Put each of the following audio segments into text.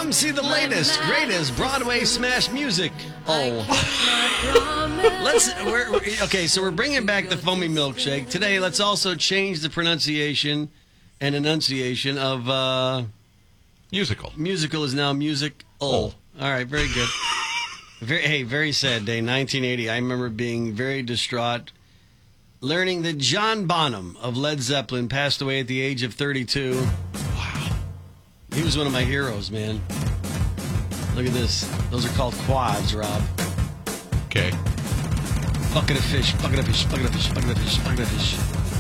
Come see the latest, greatest Broadway smash music. So we're bringing back the foamy milkshake. Today, let's also change the pronunciation and enunciation of musical. Musical is now music. All right, very good. Very sad day, 1980. I remember being very distraught, learning that John Bonham of Led Zeppelin passed away at the age of 32. Wow. He was one of my heroes, man. Look at this. Those are called quads, Rob. Okay. Bucket of fish, bucket of fish, bucket of fish, bucket of fish, bucket of fish.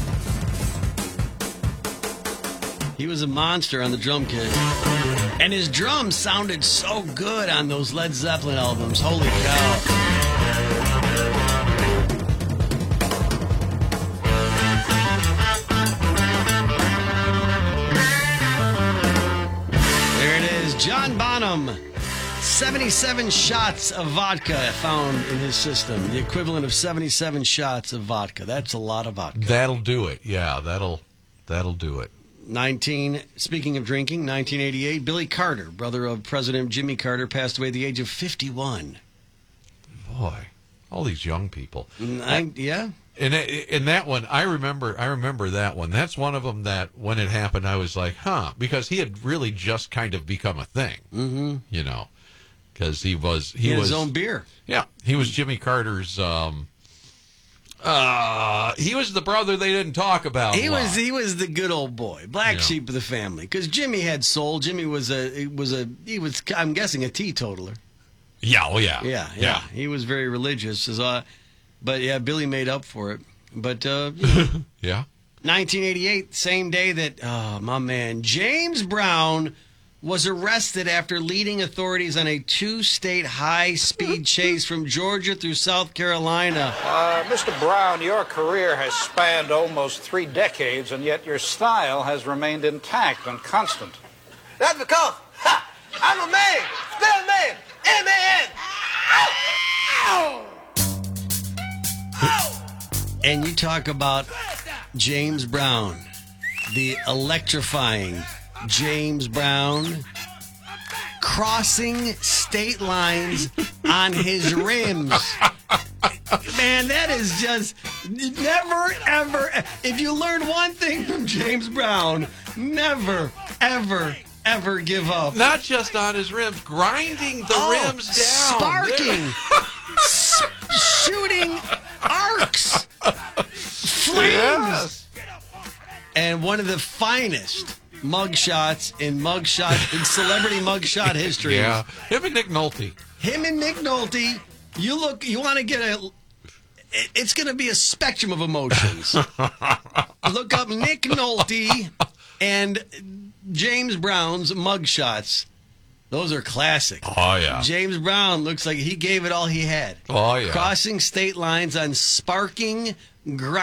He was a monster on the drum kit. And his drums sounded so good on those Led Zeppelin albums. Holy cow. There it is. John Bonham. 77 shots of vodka found in his system. The equivalent of 77 shots of vodka. That's a lot of vodka. That'll do it. Yeah, that'll do it. Speaking of drinking, 1988, Billy Carter, brother of President Jimmy Carter, passed away at the age of 51. Boy, all these young people. Yeah. And that one, I remember that one. That's one of them that when it happened, I was like, because he had really just kind of become a thing. Mm-hmm. You know, because he was his own beer. Yeah, he was Jimmy Carter's. He was the brother they didn't talk about. He was the good old boy, black sheep of the family. Because Jimmy had soul. Jimmy was I'm guessing a teetotaler. Yeah, oh yeah. Yeah. He was very religious. But yeah, Billy made up for it. But yeah. 1988, same day that my man James Brown was arrested after leading authorities on a 2-state high-speed chase from Georgia through South Carolina. Mr. Brown, your career has spanned almost 3 decades, and yet your style has remained intact and constant. That's because I'm a man, still a man, M-A-N. And you talk about James Brown, the electrifying James Brown, crossing state lines on his rims. Man, that is just never, ever. If you learn one thing from James Brown, never, ever, ever give up. Not just on his rims, grinding the rims down. Sparking. Shooting arcs. Flames. Yes. And one of the finest mugshots in celebrity mugshot history. Yeah, him and Nick Nolte. You want to get it's going to be a spectrum of emotions. Look up Nick Nolte and James Brown's mugshots. Those are classic. Oh, yeah. James Brown looks like he gave it all he had. Oh, yeah. Crossing state lines on sparking